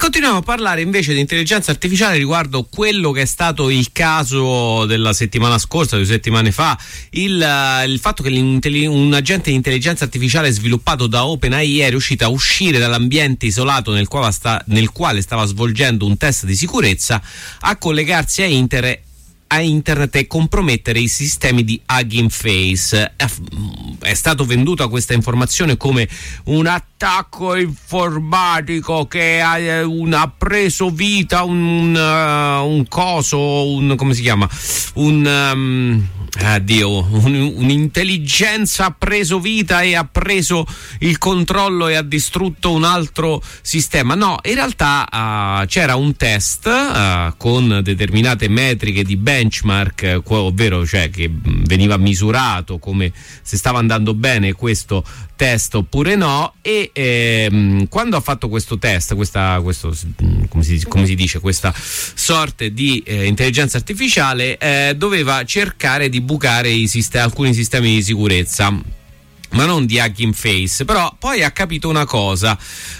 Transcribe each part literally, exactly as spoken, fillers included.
continuiamo a parlare invece di intelligenza artificiale riguardo quello che è stato il caso della settimana scorsa, due settimane fa, il, il fatto che un agente di intelligenza artificiale sviluppato da OpenAI è riuscito a uscire dall'ambiente isolato nel quale, sta, nel quale stava svolgendo un test di sicurezza, a collegarsi a internet a internet e compromettere i sistemi di Hugging Face. È stato venduta questa informazione come un attacco informatico che ha, un, ha preso vita un, uh, un coso, un come si chiama? Un um, addio, un, un'intelligenza ha preso vita e ha preso il controllo e ha distrutto un altro sistema. No, in realtà uh, c'era un test uh, con determinate metriche di benchmark, ovvero cioè che veniva misurato come se stava andando bene questo test oppure no, e ehm, quando ha fatto questo test, questa, questo, come si, come si dice, questa sorte di eh, intelligenza artificiale, eh, doveva cercare di bucare i sistemi, alcuni sistemi di sicurezza, ma non di Hugging Face. Però poi ha capito una cosa,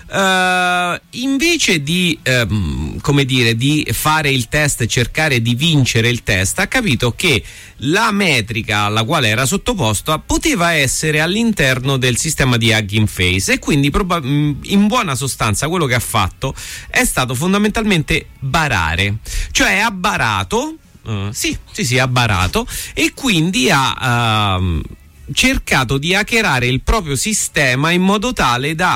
uh, invece di um, come dire di fare il test e cercare di vincere il test, ha capito che la metrica alla quale era sottoposto poteva essere all'interno del sistema di Hugging Face, e quindi proba- in buona sostanza quello che ha fatto è stato fondamentalmente barare, cioè ha barato, uh, sì, sì, sì, ha barato, e quindi ha uh, cercato di hackerare il proprio sistema in modo tale da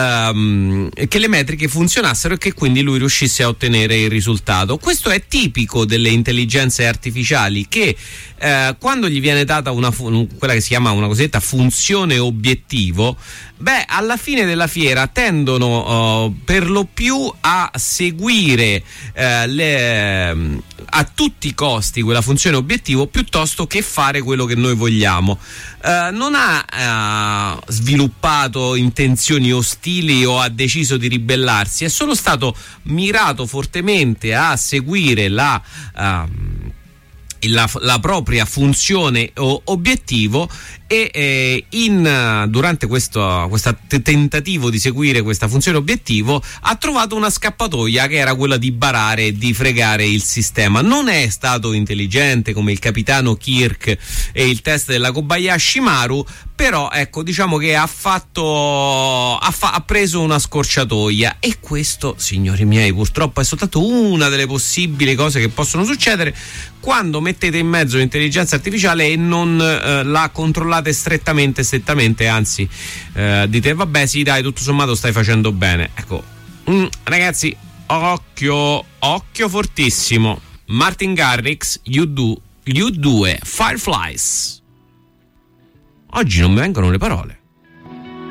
um, che le metriche funzionassero e che quindi lui riuscisse a ottenere il risultato. Questo è tipico delle intelligenze artificiali, che eh, quando gli viene data una fu- quella che si chiama una cosiddetta funzione obiettivo, beh, alla fine della fiera tendono uh, per lo più a seguire uh, le, a tutti i costi quella funzione obiettivo piuttosto che fare quello che noi vogliamo. Uh, non ha uh, sviluppato intenzioni ostili o ha deciso di ribellarsi, è solo stato mirato fortemente a seguire la uh, La, la propria funzione o obiettivo, e eh, in durante questo, questo tentativo di seguire questa funzione obiettivo ha trovato una scappatoia, che era quella di barare e di fregare il sistema. Non è stato intelligente come il capitano Kirk e il test della Kobayashi Maru, però ecco, diciamo che ha fatto ha, fa, ha preso una scorciatoia, e questo, signori miei, purtroppo è soltanto una delle possibili cose che possono succedere quando mettete in mezzo l'intelligenza artificiale e non eh, la controllate strettamente strettamente anzi eh, dite vabbè sì dai, tutto sommato stai facendo bene. Ecco, mm, ragazzi, occhio occhio fortissimo. Martin Garrix, You Do, You due Fireflies. Oggi non mi vengono le parole.